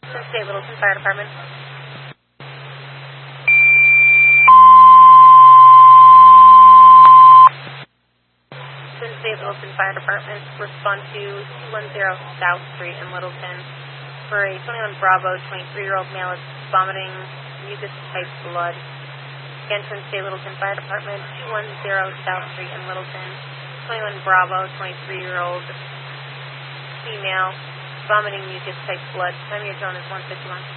State Littleton Fire Department. State Littleton Fire Department. Respond to 210 South Street in Littleton for a 21 Bravo 23-year-old male is vomiting mucus-type blood. Again, State Littleton Fire Department, 210 South Street in Littleton. 21 Bravo 23-year-old female vomiting mucus-type blood. Time of your drone is 151.